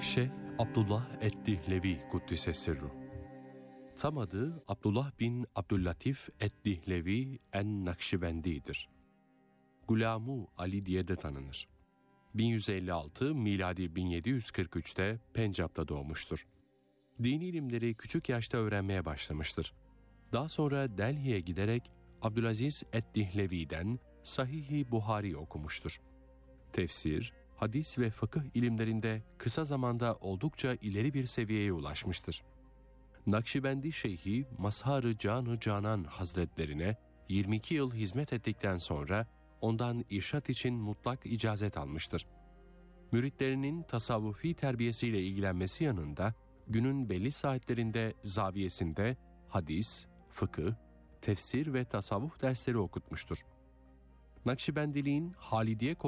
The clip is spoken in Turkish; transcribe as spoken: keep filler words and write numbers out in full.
Şeyh Abdullah Eddihlevi Kuddise Sirruh. Tam adı Abdullah bin Abdüllatif Eddihlevi en-Nakşibendi'dir. Gulam-ı Ali diye de tanınır. bin yüz elli altı miladi bin yedi yüz kırk üçte Pencap'ta doğmuştur. Dini ilimleri küçük yaşta öğrenmeye başlamıştır. Daha sonra Delhi'ye giderek Abdülaziz Eddihlevi'den Sahih-i Buhari okumuştur. Tefsir, hadis ve fıkıh ilimlerinde kısa zamanda oldukça ileri bir seviyeye ulaşmıştır. Nakşibendi Şeyhi Mazhar-ı Can-ı Canan Hazretlerine yirmi iki yıl hizmet ettikten sonra ondan irşat için mutlak icazet almıştır. Müritlerinin tasavvufi terbiyesiyle ilgilenmesi yanında günün belli saatlerinde zaviyesinde hadis, fıkıh, tefsir ve tasavvuf dersleri okutmuştur. Nakşibendiliğin Halidiye